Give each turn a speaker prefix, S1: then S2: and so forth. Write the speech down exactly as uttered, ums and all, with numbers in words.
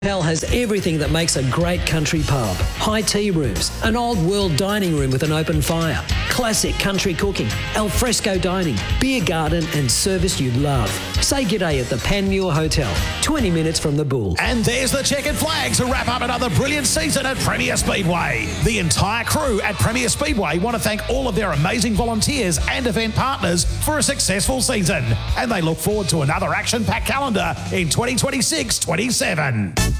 S1: Hotel has everything that makes a great country pub. High tea rooms, an old world dining room with an open fire, classic country cooking, al fresco dining, beer garden and service you love. Say g'day at the Panmure Hotel, twenty minutes from the Bull.
S2: And there's the checkered flag to wrap up another brilliant season at Premier Speedway. The entire crew at Premier Speedway want to thank all of their amazing volunteers and event partners for a successful season. And they look forward to another action-packed calendar in twenty twenty-six twenty-seven.